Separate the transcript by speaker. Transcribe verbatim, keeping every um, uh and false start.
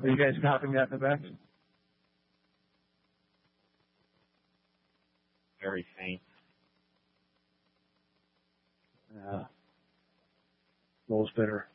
Speaker 1: Are you guys copying that in the back?
Speaker 2: Very faint.
Speaker 1: Yeah. Most bitter.